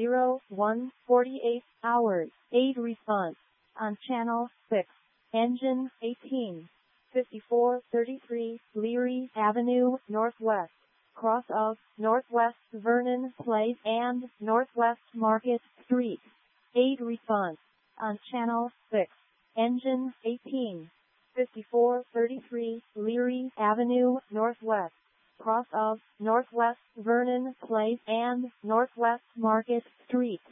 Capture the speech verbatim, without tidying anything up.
zero one forty-eight hours. eight response. On channel six. Engine eighteen fifty-four thirty-three Leary Avenue Northwest. Cross of Northwest Vernon Place and Northwest Market Street. eight response. On channel six. Engine eighteen fifty-four thirty-three Leary Avenue Northwest. Cross of Northwest Vernon Place and Northwest Market Street.